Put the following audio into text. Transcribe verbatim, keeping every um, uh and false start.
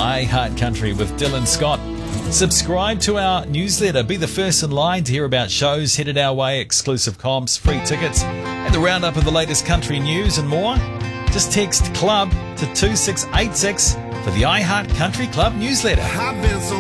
iHeart Country with Dylan Scott. Subscribe to our newsletter. Be the first in line to hear about shows headed our way, exclusive comps, free tickets, and the roundup of the latest country news and more. Just text CLUB to two six eight six for the iHeart Country Club newsletter. I've been so